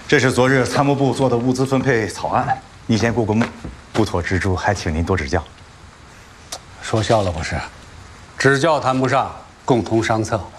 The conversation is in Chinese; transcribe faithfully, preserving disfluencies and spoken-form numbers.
这是昨日参谋部做的物资分配草案，你先过过目，不妥之处还请您多指教。 说笑了不是？指教谈不上，共同商策。